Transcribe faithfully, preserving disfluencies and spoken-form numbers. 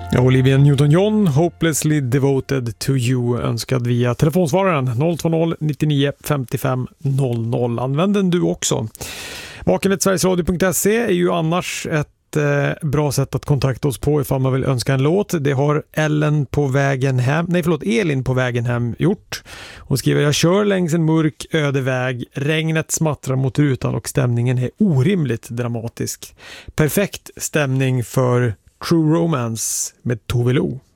Ja, Olivia Newton-John, Hopelessly Devoted to You, önskad via telefonsvararen noll två noll nittionio femtiofem noll noll. Använd den du också. Vakenhet sverigesradio punkt se är ju annars ett eh, bra sätt att kontakta oss på ifall man vill önska en låt. Det har Ellen på vägen hem, nej förlåt, Elin på vägen hem gjort. Hon skriver: jag kör längs en mörk öde väg, regnet smattrar mot rutan och stämningen är orimligt dramatisk. Perfekt stämning för True Romance med Tove Lo.